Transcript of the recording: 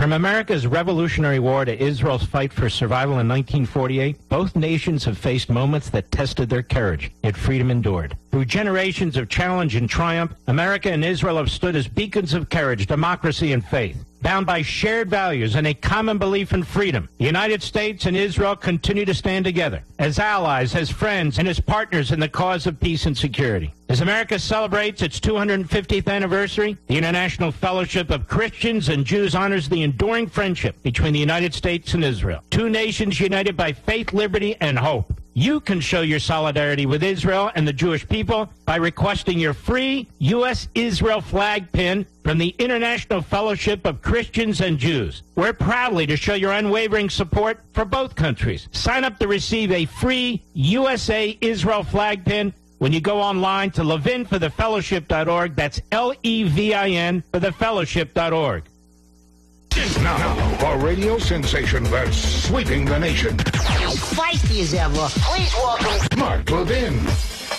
From America's Revolutionary War to Israel's fight for survival in 1948, both nations have faced moments that tested their courage, yet freedom endured. Through generations of challenge and triumph, America and Israel have stood as beacons of courage, democracy, and faith. Bound by shared values and a common belief in freedom, the United States and Israel continue to stand together as allies, as friends, and as partners in the cause of peace and security. As America celebrates its 250th anniversary, the International Fellowship of Christians and Jews honors the enduring friendship between the United States and Israel, two nations united by faith, liberty, and hope. You can show your solidarity with Israel and the Jewish people by requesting your free U.S. Israel flag pin from the International Fellowship of Christians and Jews. We're proudly to show your unwavering support for both countries. Sign up to receive a free USA Israel flag pin when you go online to levinforthefellowship.org. That's Levin for thefellowship.org. Now, a radio sensation that's sweeping the nation. As feisty as ever. Please welcome Mark Levin.